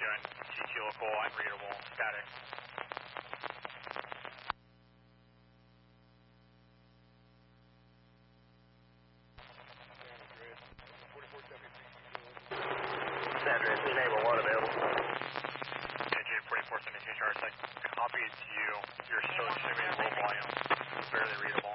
doing? GT local, unreadable, static. San Andreas, enable 1 available. Engine 4472 charge, I copied to you. You're still assuming low volume, barely readable.